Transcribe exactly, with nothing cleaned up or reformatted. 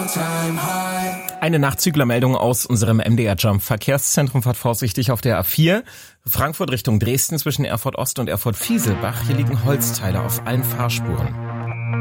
Eine Nachzüglermeldung aus unserem M D R Jump. Verkehrszentrum fahrt vorsichtig auf der A vier. Frankfurt Richtung Dresden zwischen Erfurt Ost und Erfurt Fieselbach. Hier liegen Holzteile auf allen Fahrspuren.